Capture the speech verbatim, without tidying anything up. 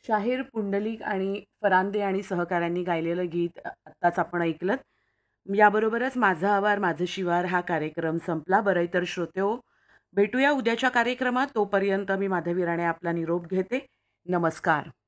शाहीर पुंडलिक आणि फरांदे आणि सहकाऱ्यांनी गायलेलं गीत अ, आत्ताच आपण ऐकलंत. याबरोबरच माझा आवार माझं शिवार हा कार्यक्रम संपला. बरं तर श्रोतेहो, भेटूया उद्याच्या कार्यक्रमात. तोपर्यंत मी माधवी राणे आपला निरोप घेते. नमस्कार.